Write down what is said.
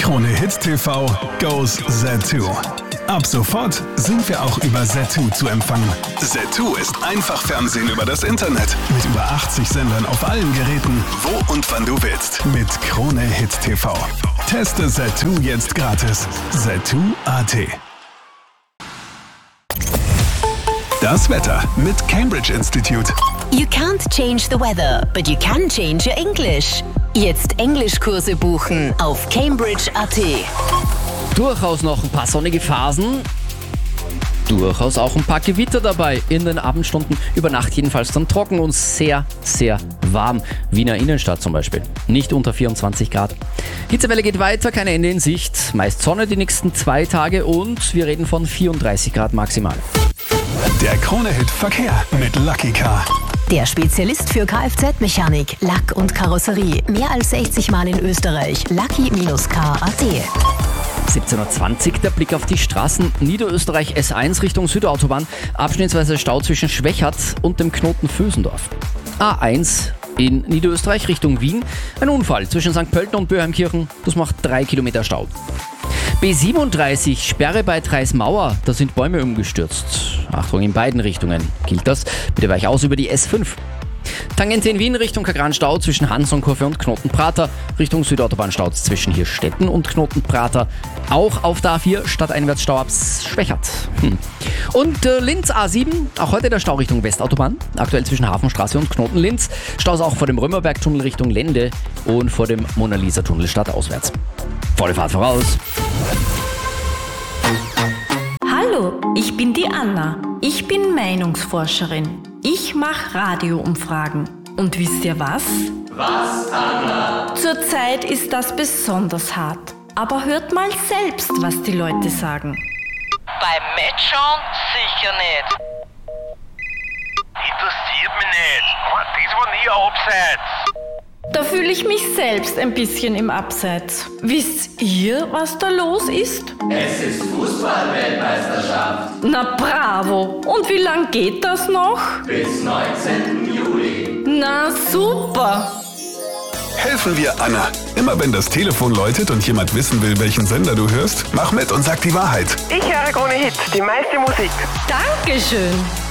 Krone Hit TV goes Z2. Ab sofort sind wir auch über Z2 zu empfangen. Z2 ist einfach Fernsehen über das Internet. Mit über 80 Sendern auf allen Geräten, wo und wann du willst. Mit Krone Hit TV. Teste Z2 jetzt gratis. Z2.at. Das Wetter mit Cambridge Institute. You can't change the weather, but you can change your English. Jetzt Englischkurse buchen auf Cambridge.at. Durchaus noch ein paar sonnige Phasen. Durchaus auch ein paar Gewitter dabei in den Abendstunden. Über Nacht jedenfalls dann trocken und sehr, sehr warm. Wiener Innenstadt zum Beispiel. Nicht unter 24 Grad. Hitzewelle geht weiter, kein Ende in Sicht. Meist Sonne die nächsten 2 Tage und wir reden von 34 Grad maximal. Der Krone-Hit Verkehr mit Lucky Car. Der Spezialist für Kfz-Mechanik, Lack und Karosserie. Mehr als 60 Mal in Österreich. Lucky-car.at. 17.20 Uhr, der Blick auf die Straßen. Niederösterreich S1 Richtung Südautobahn. Abschnittsweise Stau zwischen Schwechat und dem Knoten Vösendorf. A1 in Niederösterreich Richtung Wien. Ein Unfall zwischen St. Pölten und Böheimkirchen. Das macht 3 Kilometer Stau. B37, Sperre bei Treismauer. Da sind Bäume umgestürzt. Achtung, in beiden Richtungen gilt das. Bitte weich aus über die S5. Tangente in Wien Richtung Kagran-Stau zwischen Hansonkurve und Knotenprater. Richtung Südautobahn Stau zwischen Hirstetten und Knotenprater. Auch auf der A4 Stadteinwärtsstau ab Schwechat. Und Linz A7, auch heute der Stau Richtung Westautobahn. Aktuell zwischen Hafenstraße und Knoten-Linz. Staus auch vor dem Römerbergtunnel Richtung Lende und vor dem Mona-Lisa-Tunnel stadtauswärts. Volle Fahrt voraus. Hallo, ich bin die Anna. Ich bin Meinungsforscherin. Ich mache Radioumfragen. Und wisst ihr was? Was, Anna? Zurzeit ist das besonders hart. Aber hört mal selbst, was die Leute sagen. Beim Matchschauen sicher nicht. Interessiert mich nicht. Das war nie ein Abseits. Da fühle ich mich selbst ein bisschen im Abseits. Wisst ihr, was da los ist? Es ist Fußball-Weltmeisterschaft. Na bravo! Und wie lang geht das noch? Bis 19. Juli. Na super! Helfen wir Anna. Immer wenn das Telefon läutet und jemand wissen will, welchen Sender du hörst, mach mit und sag die Wahrheit. Ich höre Krone Hit, die meiste Musik. Dankeschön!